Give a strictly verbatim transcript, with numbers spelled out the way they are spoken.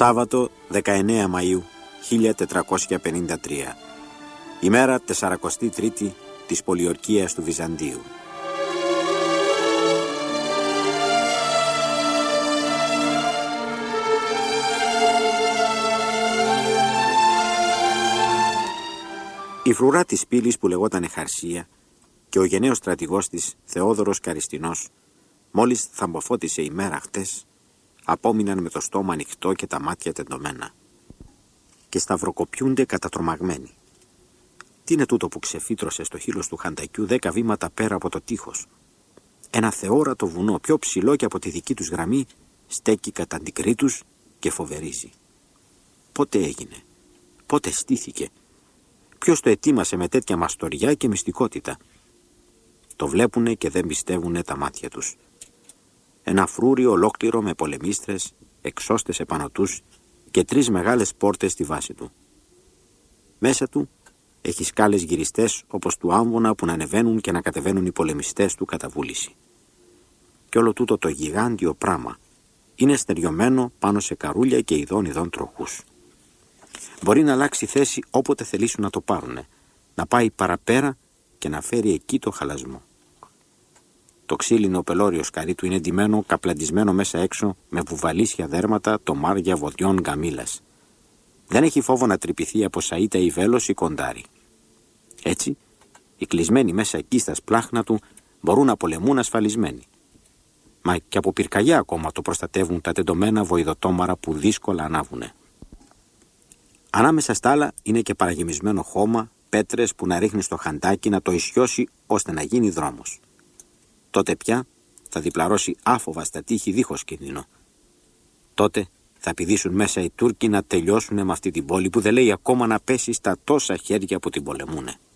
Σάββατο δεκαεννέα Μαΐου χίλια τετρακόσια πενήντα τρία, ημέρα τεσσαρακοστή τρίτη της πολιορκίας του Βυζαντίου. Η φρουρά της πύλης που λεγότανε Χαρσία και ο γενναίος στρατηγός της Θεόδωρος Καριστινός, μόλις θαμποφώτισε η μέρα χτες, απόμειναν με το στόμα ανοιχτό και τα μάτια τεντωμένα και σταυροκοπιούνται κατατρομαγμένοι. Τι είναι τούτο που ξεφύτρωσε στο χείλος του χαντακιού δέκα βήματα πέρα από το τείχος? Ένα θεόρατο βουνό, πιο ψηλό και από τη δική τους γραμμή, στέκει κατά αντικρίτους και φοβερίζει. Πότε έγινε? Πότε στήθηκε? Ποιος το ετοίμασε με τέτοια μαστοριά και μυστικότητα? Το βλέπουνε και δεν πιστεύουνε τα μάτια τους. Ένα φρούρι ολόκληρο με πολεμίστρες, εξώστες επάνω τους και τρεις μεγάλες πόρτες στη βάση του. Μέσα του έχει σκάλες γυριστές όπως του άμβονα που να ανεβαίνουν και να κατεβαίνουν οι πολεμιστές του κατά βούληση. Και όλο τούτο το γιγάντιο πράμα είναι στεριωμένο πάνω σε καρούλια και ειδών ειδών τροχούς. Μπορεί να αλλάξει θέση όποτε θελήσουν να το πάρουνε, να πάει παραπέρα και να φέρει εκεί το χαλασμό. Το ξύλινο πελώριο σκαρί του είναι ντυμένο, καπλαντισμένο μέσα έξω με βουβαλίσια δέρματα, τομάρια βοδιών γκαμίλας. Δεν έχει φόβο να τρυπηθεί από σαΐτα ή βέλος ή κοντάρι. Έτσι, οι κλεισμένοι μέσα εκεί στα σπλάχνα του μπορούν να πολεμούν ασφαλισμένοι. Μα και από πυρκαγιά ακόμα το προστατεύουν τα τεντωμένα βοηδοτόμαρα που δύσκολα ανάβουνε. Ανάμεσα στα άλλα είναι και παραγεμισμένο χώμα, πέτρες που να ρίχνει στο χαντάκι να το ισιώσει ώστε να γίνει δρόμος. Τότε πια θα διπλαρώσει άφοβα στα τείχη δίχως κίνδυνο. Τότε θα πηδήσουν μέσα οι Τούρκοι να τελειώσουν με αυτή την πόλη που δεν λέει ακόμα να πέσει στα τόσα χέρια που την πολεμούνε.